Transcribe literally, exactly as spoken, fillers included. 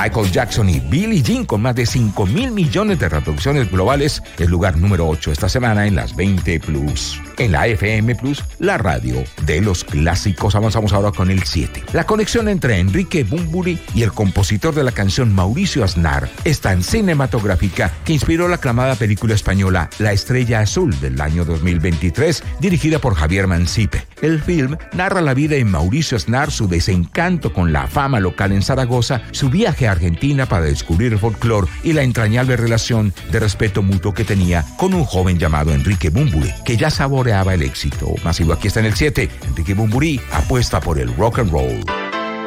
Michael Jackson y Billie Jean, con más de cinco mil millones de reproducciones globales, es lugar número ocho esta semana en las veinte Plus. En la F M Plus, la radio de los clásicos. Avanzamos ahora con el siete. La conexión entre Enrique Bunbury y el compositor de la canción Mauricio Aznar es tan cinematográfica que inspiró la aclamada película española La Estrella Azul del año dos mil veintitrés, dirigida por Javier Mancipe. El film narra la vida de Mauricio Aznar, su desencanto con la fama local en Zaragoza, su viaje a Argentina para descubrir el folclore y la entrañable relación de respeto mutuo que tenía con un joven llamado Enrique Bunbury, que ya saboreaba el éxito masivo. Aquí está en el siete. Enrique Bunbury apuesta por el rock and roll.